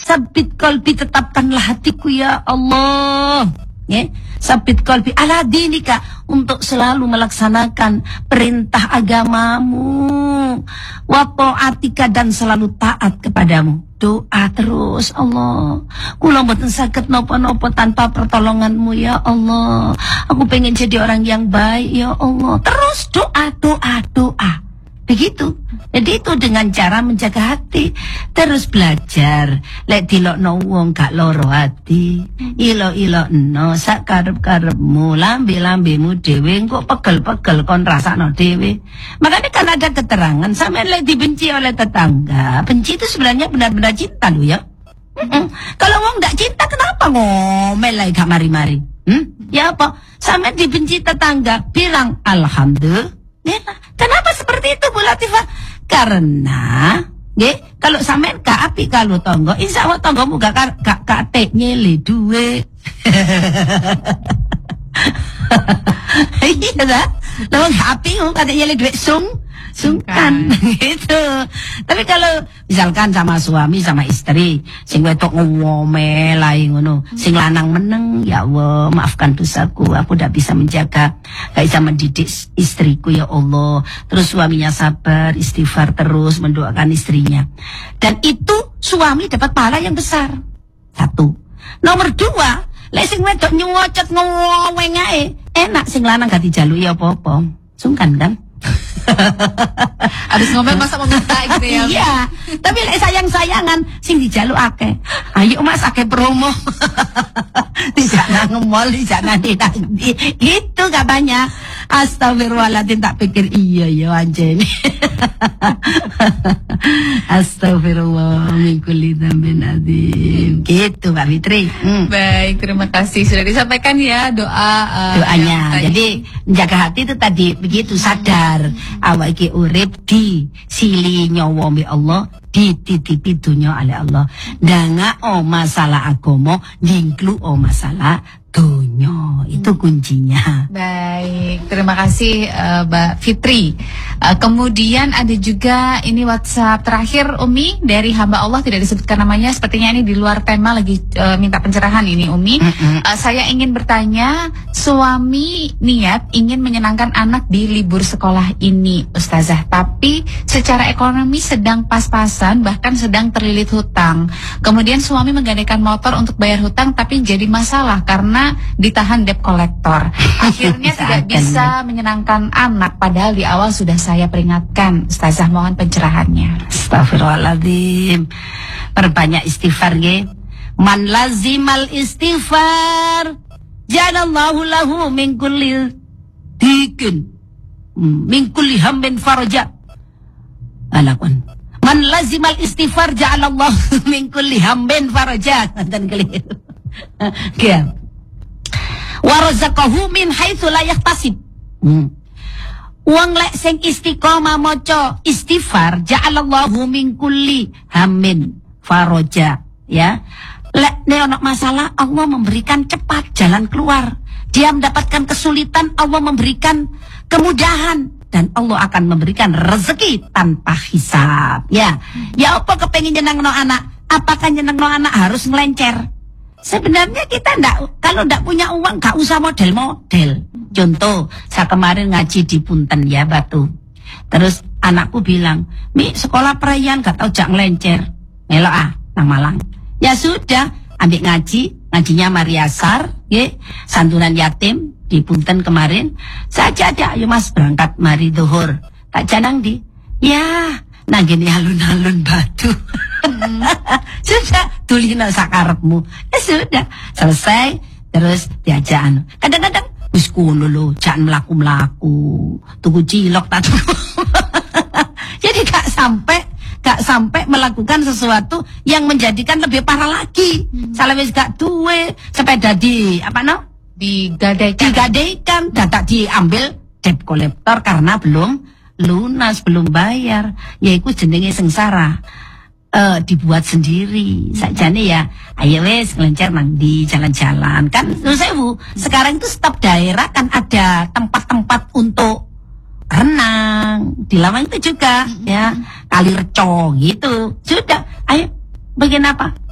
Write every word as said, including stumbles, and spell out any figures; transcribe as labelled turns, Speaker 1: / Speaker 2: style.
Speaker 1: Sabit qalbi, tetapkanlah hatiku ya Allah. Ya, sabit qalbi ala dinika, untuk selalu melaksanakan perintah agamamu, wa ta'atika, dan selalu taat kepadamu. Doa terus, Allah. Kula mboten saged napa-napa tanpa pertolonganmu ya Allah. Aku pengen jadi orang yang baik ya Allah. Terus doa, doa, doa. Begitu. Jadi itu dengan cara menjaga hati. Terus belajar. Lek dilokno wong gak loro hati, ilo-ilokno sak karep-karepmu, lambe-lambemu dhewe kok pegel-pegel kon rasakno dhewe. Makanya kan ada keterangan sampean lek dibenci oleh tetangga. Benci itu sebenarnya benar-benar cinta lho ya. Mm-mm. Kalau wong gak cinta kenapa ngomel lagi gak mari-mari? Hmm? Ya apa? Sampean dibenci tetangga, bilang alhamdulillah. Kenapa seperti itu Bu Latifah? Karena nggih, kalau sampean gak apik kalau tangga, insyaallah tanggamu gak gak gak nyele duwe. Iya dah. Lalu gak apik kok nyele duwe sung sungkan gitu. Tapi kalau misalkan sama suami sama istri, sing wedok ngomel ae ngono, sing lanang meneng, ya Allah maafkan dosaku, aku udah bisa menjaga, gak bisa mendidik istriku ya Allah. Terus suaminya sabar, istighfar terus, mendoakan istrinya, dan itu suami dapat pahala yang besar. Satu. Nomor dua, lek sing wedok nyuwocot ngoweng ae, enak sing lanang gak dijaluki apa-apa. Sungkan kan?
Speaker 2: Habis ngomel masa mau minta gitu ya.
Speaker 1: Iya, tapi lek sayang-sayangan sing dijaluk akeh. Ayo Mas akeh promo. Tidak nang mall, tidak nang nanti. Itu katanya. Astagfirullahaladzim, tak pikir iya ya anjene. Astagfirullah min kulli dzambin adzim. Gitu Mbak Fitri. Hmm.
Speaker 2: Baik, terima kasih sudah disampaikan ya doa uh,
Speaker 1: doanya. Jadi menjaga hati itu tadi begitu, sadar awak iki urip di sili nyawa mbek Allah, dititipi dunya oleh Allah. Danga o masalah agama, dingklu o masalah dunya. Itu kuncinya.
Speaker 2: Baik, terima kasih uh, Mbak Fitri. Uh, kemudian ada juga ini WhatsApp terakhir Umi dari hamba Allah, tidak disebutkan namanya. Sepertinya ini di luar tema, lagi uh, minta pencerahan ini Umi. Mm-hmm. uh, Saya ingin bertanya, suami niat ingin menyenangkan anak di libur sekolah ini Ustazah, tapi secara ekonomi sedang pas-pasan, bahkan sedang terlilit hutang. Kemudian suami menggadaikan motor untuk bayar hutang, tapi jadi masalah karena ditahan debt collector. Akhirnya tidak bisa menyenangkan anak, padahal di awal sudah saya peringatkan. Ustazah, mohon pencerahannya.
Speaker 1: Astagfirullahaladzim. Perbanyak istighfar nggih. Man lazimal istighfar janallahu lahu min kulli dikin min kulli hammin faraja. Alakun. Man lazimal istighfar ja'alallahu min kulli hammin faraja. Dan keliru. Oke. Warazaqahu min haitsu la yahtasib. Hmm. Wong lek sing istiqomah maca istighfar, ja'alallahu min kulli hammin faraja, ya. Lek nek ono masalah, Allah memberikan cepat jalan keluar. Dia mendapatkan kesulitan, Allah memberikan kemudahan, dan Allah akan memberikan rezeki tanpa hisab. Ya. Ya apa kepengin nyenengno anak? Apakah nyenengno anak harus ngelencer? Sebenarnya kita ndak, kalau ndak punya uang gak usah model-model. Contoh, saya kemarin ngaji di Punten ya Batu. Terus anakku bilang, Mi sekolah perayaan gak tau jak ngelencer. Melok ah, nang Malang. Ya sudah, ambil ngaji, ngajinya Mariasar, ya, santunan yatim di Punten kemarin. Saya ajak, ayo Mas berangkat mari duhur. Tak janang di, ya, nang gini alun-alun Batu. Sudah, tulina sakarepmu. Ya sudah, selesai. Terus diajak anu. Kadang-kadang wis kuno lho, jangan melaku-melaku. Tuku cilok tak tuku. Jadi gak sampai gak sampai melakukan sesuatu yang menjadikan lebih parah lagi. Hmm. Salah wis gak duwe sepeda di apa no?
Speaker 2: Digadaikan.
Speaker 1: Digadaikan, dadak diambil debt collector karena belum lunas, belum bayar. Yaiku jenenge sengsara. Uh, dibuat sendiri sakjane ya, ayo wes ngelencer nang di jalan-jalan kan. Nuh sewu, sekarang itu setiap daerah kan ada tempat-tempat untuk renang, di Lawang itu juga ya, Kali Reco gitu. Sudah, ayo bagian apa?